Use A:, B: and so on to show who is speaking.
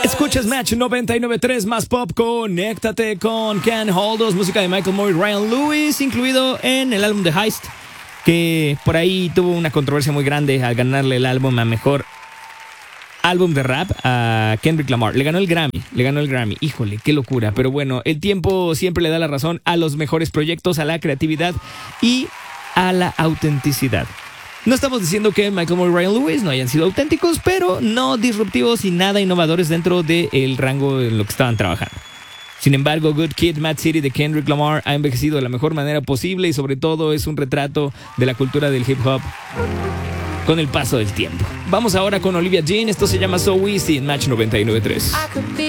A: Escuchas Match 99.3 más pop. Conéctate con Can't Hold Us, música de Michael Moore y Ryan Lewis, incluido en el álbum The Heist, que por ahí tuvo una controversia muy grande al ganarle el álbum a mejor álbum de rap a Kendrick Lamar. Le ganó el Grammy. Híjole, qué locura. Pero bueno, el tiempo siempre le da la razón a los mejores proyectos, a la creatividad y a la autenticidad. No estamos diciendo que Michael Moore y Ryan Lewis no hayan sido auténticos, pero no disruptivos y nada innovadores dentro del rango en lo que estaban trabajando. Sin embargo, Good Kid, Mad City de Kendrick Lamar ha envejecido de la mejor manera posible y sobre todo es un retrato de la cultura del hip hop con el paso del tiempo. Vamos ahora con Olivia Dean. Esto se llama So Easy en Match 99.3.